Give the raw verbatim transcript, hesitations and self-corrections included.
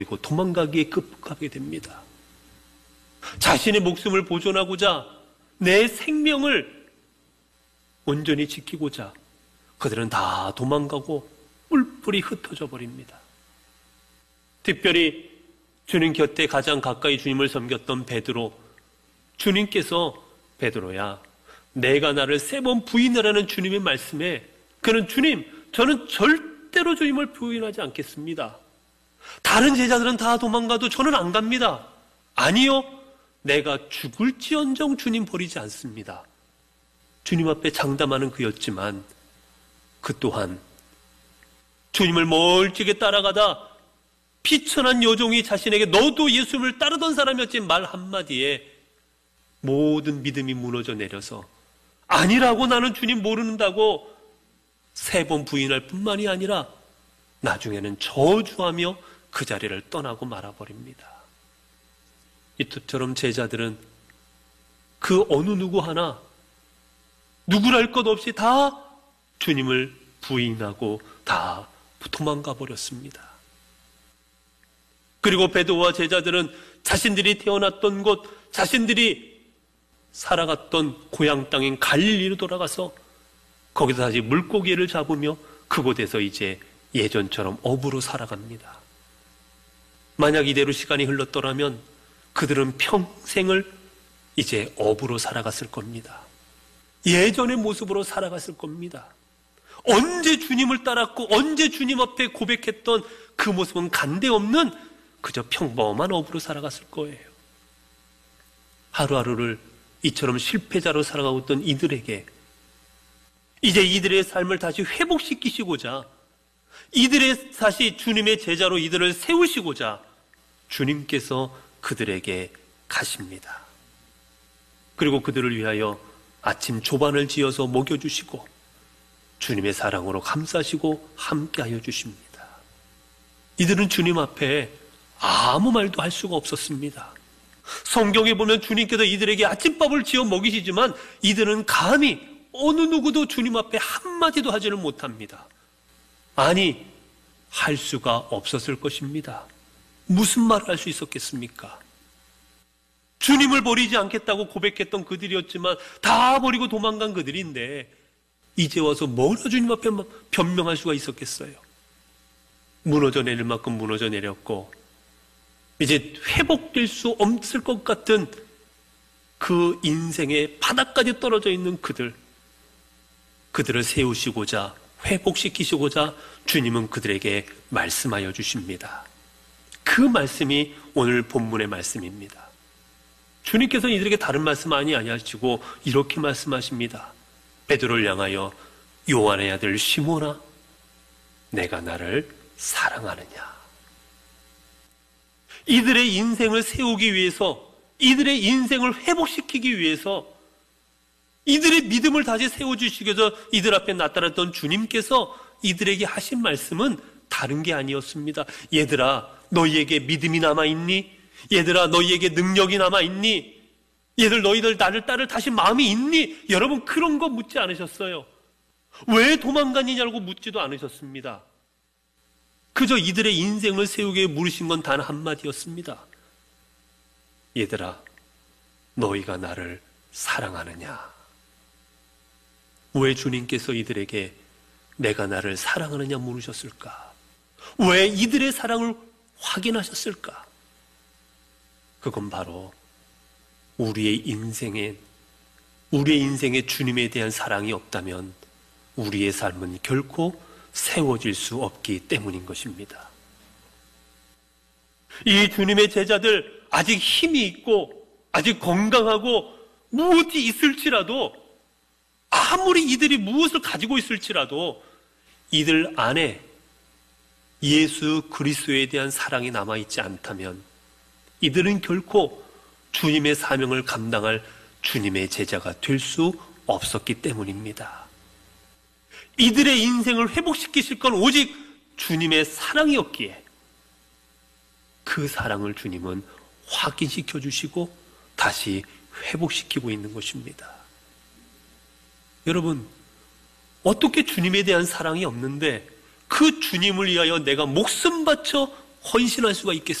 그리고 도망가기에 급급하게 됩니다. 자신의 목숨을 보존하고자 내 생명을 온전히 지키고자 그들은 다 도망가고 뿔뿔이 흩어져 버립니다. 특별히 주님 곁에 가장 가까이 주님을 섬겼던 베드로, 주님께서 베드로야 내가 나를 세 번 부인하라는 주님의 말씀에 그는 주님 저는 절대로 주님을 부인하지 않겠습니다. 다른 제자들은 다 도망가도 저는 안 갑니다. 아니요, 내가 죽을지언정 주님 버리지 않습니다. 주님 앞에 장담하는 그였지만 그 또한 주님을 멀찍이 따라가다 비천한 여종이 자신에게 너도 예수님을 따르던 사람이었지 말 한마디에 모든 믿음이 무너져 내려서 아니라고 나는 주님 모르는다고 세 번 부인할 뿐만이 아니라 나중에는 저주하며 그 자리를 떠나고 말아버립니다. 이처럼 제자들은 그 어느 누구 하나 누구랄 것 없이 다 주님을 부인하고 다 도망가 버렸습니다. 그리고 베드로와 제자들은 자신들이 태어났던 곳, 자신들이 살아갔던 고향 땅인 갈릴리로 돌아가서 거기서 다시 물고기를 잡으며 그곳에서 이제 예전처럼 어부로 살아갑니다. 만약 이대로 시간이 흘렀더라면 그들은 평생을 이제 어부로 살아갔을 겁니다. 예전의 모습으로 살아갔을 겁니다. 언제 주님을 따랐고 언제 주님 앞에 고백했던 그 모습은 간데없는 그저 평범한 어부로 살아갔을 거예요. 하루하루를 이처럼 실패자로 살아가고 있던 이들에게 이제 이들의 삶을 다시 회복시키시고자 이들의 다시 주님의 제자로 이들을 세우시고자 주님께서 그들에게 가십니다. 그리고 그들을 위하여 아침 조반을 지어서 먹여주시고 주님의 사랑으로 감싸시고 함께하여 주십니다. 이들은 주님 앞에 아무 말도 할 수가 없었습니다. 성경에 보면 주님께서 이들에게 아침밥을 지어 먹이시지만 이들은 감히 어느 누구도 주님 앞에 한마디도 하지를 못합니다. 아니, 할 수가 없었을 것입니다. 무슨 말을 할 수 있었겠습니까? 주님을 버리지 않겠다고 고백했던 그들이었지만 다 버리고 도망간 그들인데 이제 와서 뭐라 주님 앞에 변명할 수가 있었겠어요? 무너져 내릴 만큼 무너져 내렸고 이제 회복될 수 없을 것 같은 그 인생의 바닥까지 떨어져 있는 그들, 그들을 세우시고자 회복시키시고자 주님은 그들에게 말씀하여 주십니다. 그 말씀이 오늘 본문의 말씀입니다. 주님께서는 이들에게 다른 말씀 아니 아니하시고 이렇게 말씀하십니다. 베드로를 향하여 요한의 아들 시몬아, 내가 나를 사랑하느냐? 이들의 인생을 세우기 위해서, 이들의 인생을 회복시키기 위해서, 이들의 믿음을 다시 세워주시기 위해서 이들 앞에 나타났던 주님께서 이들에게 하신 말씀은 다른 게 아니었습니다. 얘들아, 너희에게 믿음이 남아있니? 얘들아, 너희에게 능력이 남아있니? 얘들, 너희들 나를 따를 다시 마음이 있니? 여러분, 그런 거 묻지 않으셨어요. 왜 도망갔느냐고 묻지도 않으셨습니다. 그저 이들의 인생을 세우기 위해 물으신 건 단 한마디였습니다. 얘들아, 너희가 나를 사랑하느냐? 왜 주님께서 이들에게 내가 나를 사랑하느냐 물으셨을까? 왜 이들의 사랑을 확인하셨을까? 그건 바로 우리의 인생에, 우리의 인생에 주님에 대한 사랑이 없다면 우리의 삶은 결코 세워질 수 없기 때문인 것입니다. 이 주님의 제자들 아직 힘이 있고 아직 건강하고 무엇이 있을지라도, 아무리 이들이 무엇을 가지고 있을지라도 이들 안에 예수 그리스도에 대한 사랑이 남아있지 않다면 이들은 결코 주님의 사명을 감당할 주님의 제자가 될 수 없었기 때문입니다. 이들의 인생을 회복시키실 건 오직 주님의 사랑이었기에 그 사랑을 주님은 확인시켜 주시고 다시 회복시키고 있는 것입니다. 여러분, 어떻게 주님에 대한 사랑이 없는데 그 주님을 위하여 내가 목숨 바쳐 헌신할 수가 있겠습니까?